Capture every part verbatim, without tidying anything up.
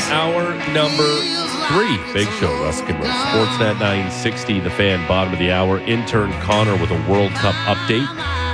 hour number three. Big Show, Rusk and Rose. Sportsnet nine sixty, The Fan, bottom of the hour. Intern Connor with a World Cup update.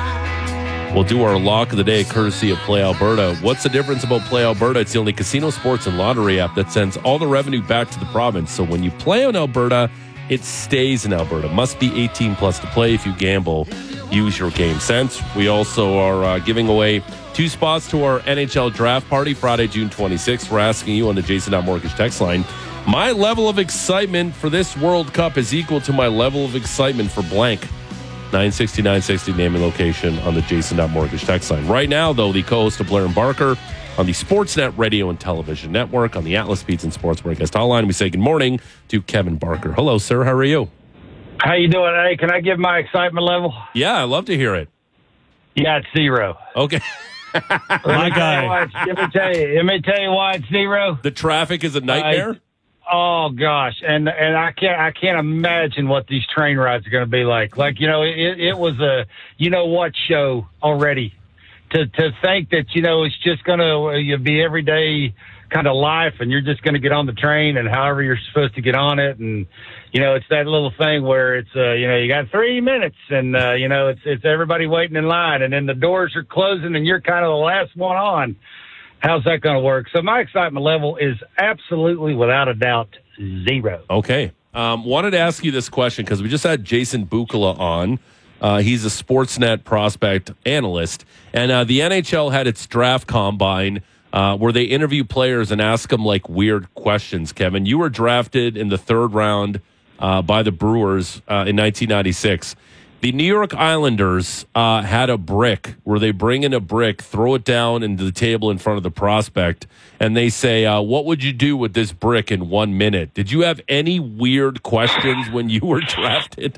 We'll do our lock of the day, courtesy of Play Alberta. What's the difference about Play Alberta? It's the only casino, sports, and lottery app that sends all the revenue back to the province. So when you play on Alberta, it stays in Alberta. Must be eighteen plus to play. If you gamble, use your game sense. We also are uh, giving away two spots to our N H L draft party Friday, June twenty-sixth. We're asking you on the Jason Mortgage text line. My level of excitement for this World Cup is equal to my level of excitement for blank. nine sixty, nine sixty, name and location on the Jason Mortgage text line. Right now, though, the co-host of Blair and Barker on the Sportsnet Radio and Television Network on the Atlas Pizza and Sports Breakfast Hotline. We say good morning to Kevin Barker. Hello, sir. How are you? How you doing? Hey, can I give my excitement level? Yeah, I love to hear it. Yeah, it's zero. Okay. My guy. Let me tell you. Let me tell you why it's zero. The traffic is a nightmare. Uh, oh gosh, and and I can't I can't imagine what these train rides are going to be like. Like you know, it it was a you know what show already. To to think that you know it's just going to be everyday kind of life, and you're just going to get on the train and however you're supposed to get on it, and you know it's that little thing where it's uh, you know you got three minutes, and uh, you know it's it's everybody waiting in line, and then the doors are closing, and you're kind of the last one on. How's that going to work? So my excitement level is absolutely, without a doubt, zero. Okay. Um, wanted to ask you this question because we just had Jason Bukala on. Uh, he's a Sportsnet prospect analyst. And uh, the N H L had its draft combine uh, where they interview players and ask them, like, weird questions. Kevin, you were drafted in the third round uh, by the Brewers uh, in nineteen ninety-six. The New York Islanders uh, had a brick where they bring in a brick, throw it down into the table in front of the prospect, and they say, uh, what would you do with this brick in one minute? Did you have any weird questions when you were drafted?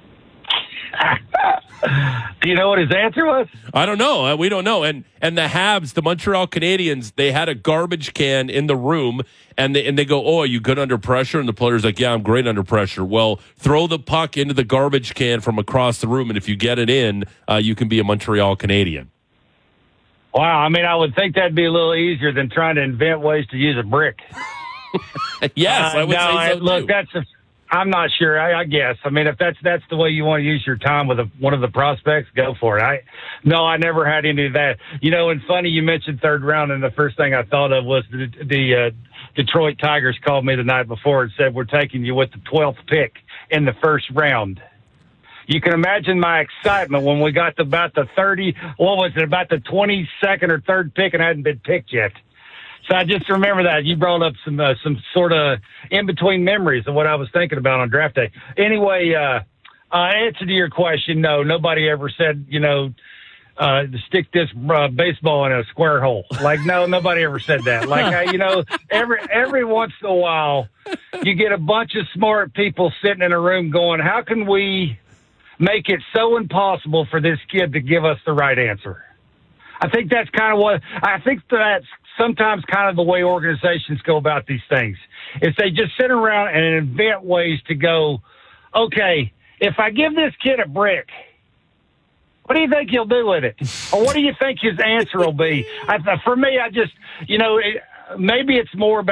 Do you know what his answer was? I don't know. Uh, we don't know. And and the Habs, the Montreal Canadiens, they had a garbage can in the room, and they, and they go, oh, are you good under pressure? And the player's like, yeah, I'm great under pressure. Well, throw the puck into the garbage can from across the room, and if you get it in, uh, you can be a Montreal Canadian. Wow. I mean, I would think that'd be a little easier than trying to invent ways to use a brick. Yes, uh, I would no, say so, look, too. that's a... I'm not sure. I, I guess. I mean, if that's that's the way you want to use your time with a, one of the prospects, go for it. I no, I never had any of that. You know, and funny you mentioned third round, and the first thing I thought of was the, the uh, Detroit Tigers called me the night before and said we're taking you with the twelfth pick in the first round. You can imagine my excitement when we got to about the thirty. What was it? About the twenty-second or third pick, and I hadn't been picked yet. So I just remember that. You brought up some uh, some sort of in-between memories of what I was thinking about on draft day. Anyway, uh, uh, answer to your question, no, nobody ever said, you know, uh, stick this uh, baseball in a square hole. Like, no, nobody ever said that. Like, uh, you know, every every once in a while, you get a bunch of smart people sitting in a room going, how can we make it so impossible for this kid to give us the right answer? I think that's kind of what – I think that's sometimes kind of the way organizations go about these things. Is they just sit around and invent ways to go, okay, if I give this kid a brick, what do you think he'll do with it? Or what do you think his answer will be? I, for me, I just – you know, it, maybe it's more about